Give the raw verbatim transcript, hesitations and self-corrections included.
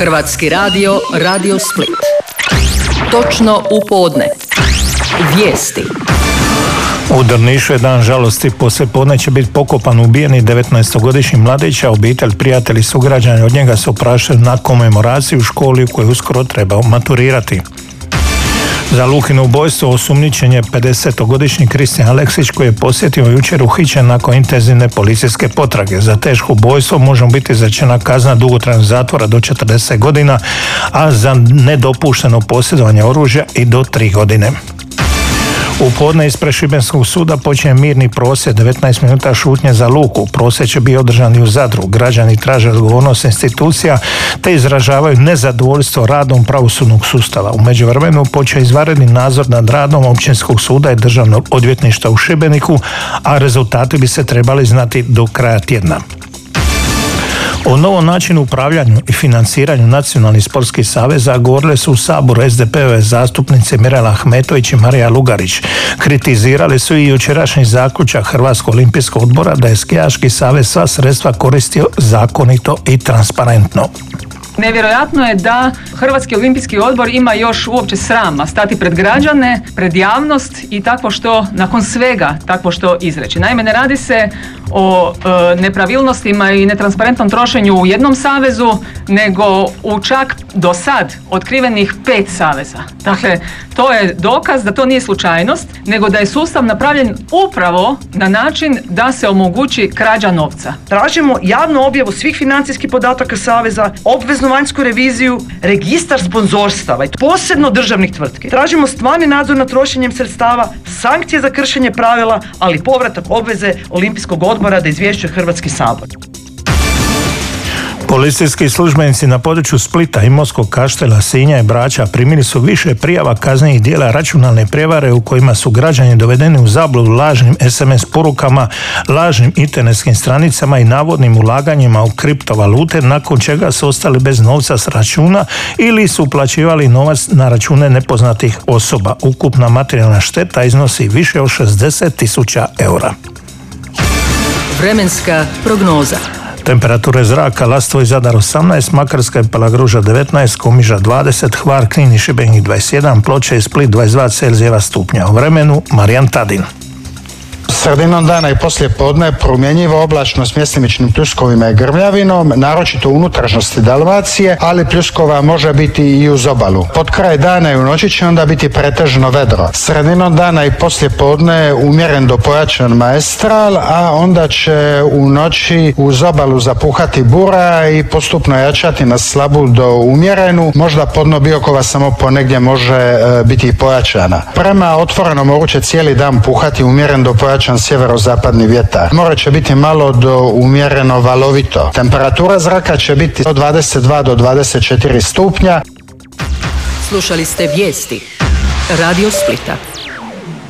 Hrvatski radio, Radio Split. Točno u podne. Vijesti. U Drnišu je dan žalosti. Poslije podne će biti pokopan ubijeni devetnaestogodišnji mladić, a obitelj, prijatelji i sugrađani od njega su oprašteni na komemoraciju u školi u kojoj uskoro treba maturirati. Za Lukino ubojstvo osumnjičen je pedesetogodišnji Kristijan Aleksić koji je posjetio jučer uhićen nakon intenzivne policijske potrage. Za teško ubojstvo može biti izrečena kazna dugotrajnog zatvora do četrdeset godina, a za nedopušteno posjedovanje oružja i do tri godine. U podne ispred Šibenskog suda počinje mirni prosvjed, devetnaest minuta šutnje za Luku. Prosvjed će biti održan i u Zadru. Građani traže odgovornost institucija te izražavaju nezadovoljstvo radom pravosudnog sustava. U međuvremenu počeo izvanredni nadzor nad radom Općinskog suda i Državnog odvjetništva u Šibeniku, a rezultati bi se trebali znati do kraja tjedna. O novom načinu upravljanju i financiranju nacionalnih sportskih saveza govorile su u Saboru es de pe ove zastupnice Mirela Ahmetović i Marija Lugarić. Kritizirali su i jučerašnji zaključak Hrvatskog olimpijskog odbora da je skijaški savez sva sredstva koristio zakonito i transparentno. Nevjerojatno je da Hrvatski olimpijski odbor ima još uopće srama stati pred građane, pred javnost i takvo što, nakon svega, takvo što izreći. Naime, ne radi se o e, nepravilnostima i netransparentnom trošenju u jednom savezu, nego u čak do sad otkrivenih pet saveza. Dakle, to je dokaz da to nije slučajnost, nego da je sustav napravljen upravo na način da se omogući krađa novca. Tražimo javnu objavu svih financijskih podataka saveza, obveznu vanjsku reviziju, registar sponzorstava i posebno državnih tvrtki. Tražimo stvarni nadzor nad trošenjem sredstava, sankcije za kršenje pravila, ali i povratak obveze Olimpijskog odbora da izvješćuje Hrvatski sabor. Policijski službenici na području Splita, Imotskog, Kaštela, Sinja i Brača primili su više prijava kaznenih djela računalne prijevare u kojima su građani dovedeni u zabludu lažnim es em es porukama, lažnim internetskim stranicama i navodnim ulaganjima u kriptovalute, nakon čega su ostali bez novca s računa ili su uplaćivali novac na račune nepoznatih osoba. Ukupna materijalna šteta iznosi više od šezdeset tisuća eura. Vremenska prognoza. Temperature zraka: Lastovo i Zadar osamnaest, Makarska i Palagruža devetnaest, Komiža dvadeset, Hvar, Knin i Šibenik dvadeset jedan, Ploče i Split dvadeset dva Celzijeva stupnja. U vremenu Marijan Tadin. Sredinom dana i poslije podne promjenjivo oblačno s mjestimičnim pljuskovima i grmljavinom, naročito u unutrašnjosti Dalmacije, ali pljuskova može biti i uz obalu. Pod kraj dana i u noći će onda biti pretežno vedro. Sredinom dana i poslije podne umjeren do pojačan maestral, a onda će u noći uz obalu zapuhati bura i postupno jačati na slabu do umjerenu. Možda podno Biokova samo ponegdje može e, biti i pojačana. Prema otvorenom moru će cijeli dan puhati umjeren do pojačan sjeverozapadni vjetar. More će biti malo do umjereno valovito. Temperatura zraka će biti od dvadeset dva do dvadeset četiri stupnja. Slušali ste vijesti Radio Splita.